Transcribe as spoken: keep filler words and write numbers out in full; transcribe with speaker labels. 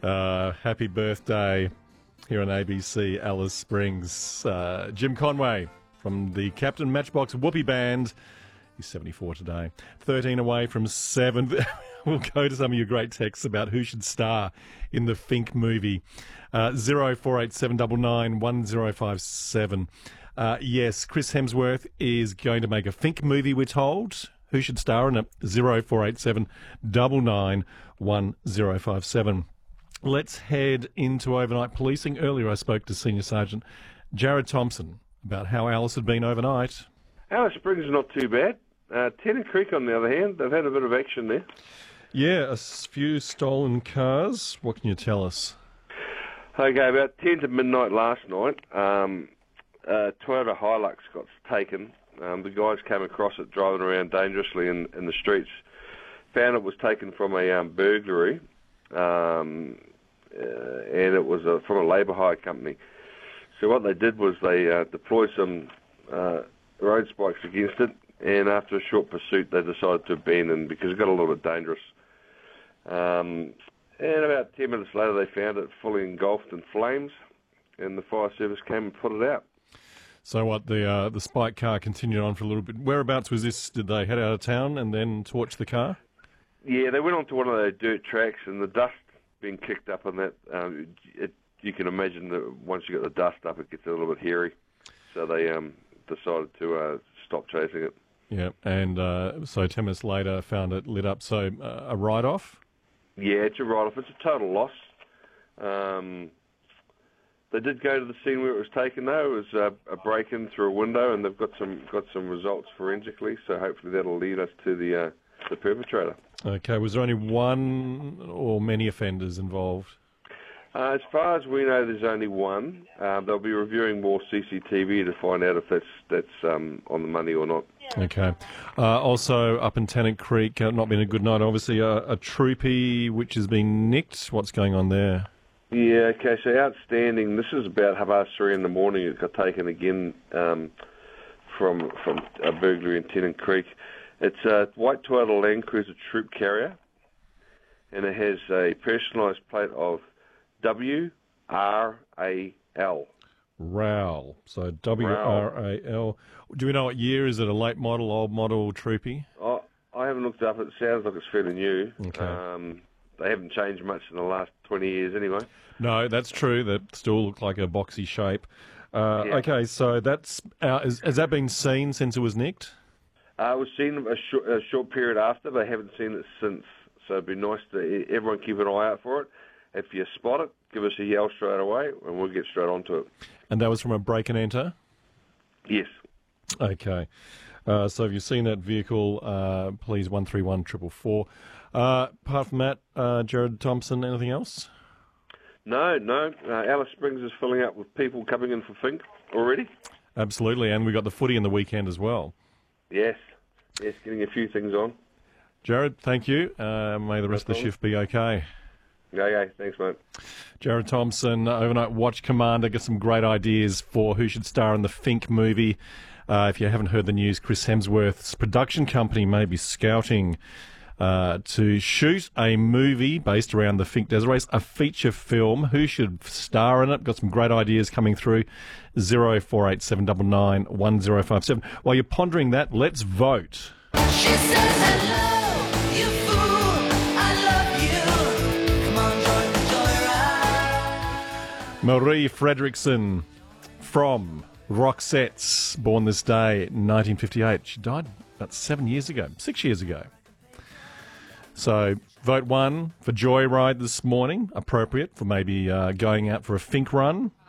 Speaker 1: Uh, happy birthday here on A B C, Alice Springs. Uh, Jim Conway from the Captain Matchbox Whoopee Band. He's seventy-four today. thirteen away from seven. We'll go to some of your great texts about who should star in the Fink movie. Uh, zero four eight seven nine nine one zero five seven. Uh, yes, Chris Hemsworth is going to make a Fink movie, we're told. Who should star in it? zero four eight seven nine nine one zero five seven. Let's head into overnight policing. Earlier I spoke to Senior Sergeant Jared Thompson about how Alice had been overnight.
Speaker 2: Alice Springs is not too bad. Uh, Tennant Creek, on the other hand, they've had a bit of action there.
Speaker 1: Yeah, a few stolen cars. What can you tell us?
Speaker 2: Okay, about ten to midnight last night, um, uh, Toyota Hilux got taken. Um, the guys came across it driving around dangerously in, in the streets. Found it was taken from a um, burglary. Um, uh, and it was a, from a labour hire company. So what they did was they uh, deployed some uh, road spikes against it, and after a short pursuit they decided to abandon because it got a little bit dangerous. Um, and about ten minutes later they found it fully engulfed in flames, and the fire service came and put it out.
Speaker 1: So what, the uh, the spike car continued on for a little bit. Whereabouts was this? Did they head out of town and then torch the car?
Speaker 2: Yeah, they went onto one of those dirt tracks, and the dust being kicked up on that, um, it, you can imagine that once you get the dust up, it gets a little bit hairy. So they um, decided to uh, stop chasing it.
Speaker 1: Yeah, and uh, so ten minutes later found it lit up. So uh, a write-off?
Speaker 2: Yeah, it's a write-off. It's a total loss. Um, they did go to the scene where it was taken, though. It was uh, a break-in through a window, and they've got some got some results forensically, so hopefully that'll lead us to the uh, the perpetrator.
Speaker 1: Okay, was there only one or many offenders involved?
Speaker 2: Uh, as far as we know, there's only one. Uh, they'll be reviewing more C C T V to find out if that's that's um, on the money or not.
Speaker 1: Okay. Uh, also, up in Tennant Creek, uh, not been a good night, obviously, uh, a troopy which has been nicked. What's going on there?
Speaker 2: Yeah, okay, so outstanding. This is about half past three in the morning. It got taken again um, from, from a burglary in Tennant Creek. It's a white Toyota Land Cruiser Troop Carrier, and it has a personalised plate of W R A L.
Speaker 1: Raoul. So W R A L. Do we know what year? Is it a late model, old model troopy?
Speaker 2: Oh, I haven't looked it up. It sounds like it's fairly new.
Speaker 1: Okay.
Speaker 2: Um, they haven't changed much in the last twenty years anyway.
Speaker 1: No, that's true. They still look like a boxy shape. Uh,
Speaker 2: Yeah.
Speaker 1: Okay, so that's out. Is, has that been seen since it was nicked?
Speaker 2: Uh, we've seen it a short, a short period after, but haven't seen it since. So it'd be nice to everyone keep an eye out for it. If you spot it, give us a yell straight away, and we'll get straight onto it.
Speaker 1: And that was from a break and enter?
Speaker 2: Yes.
Speaker 1: Okay. Uh, so if you've seen that vehicle, uh, please one three one four four four. Uh, apart from that, uh, Jared Thompson, anything else?
Speaker 2: No, no. Uh, Alice Springs is filling up with people coming in for Fink already.
Speaker 1: Absolutely, and we got the footy in the weekend as well.
Speaker 2: Yes. Yes, getting a few things on.
Speaker 1: Jared, thank you. Uh, may the rest
Speaker 2: No
Speaker 1: of the shift be okay.
Speaker 2: Okay, thanks, mate.
Speaker 1: Jared Thompson, Overnight Watch Commander, got some great ideas for who should star in the Fink movie. Uh, if you haven't heard the news, Chris Hemsworth's production company may be scouting uh, to shoot a movie based around the Fink Desert Race, a feature film. Who should star in it? Got some great ideas coming through. zero four eight seven nine nine one zero five seven. While you're pondering that, let's vote.
Speaker 3: She says hello, you fool, I love you. Come on, join the joyride.
Speaker 1: Marie Fredrickson from Roxettes, born this day, nineteen fifty-eight. She died about seven years ago, six years ago. So vote one for Joyride this morning, appropriate for maybe uh, going out for a Fink run.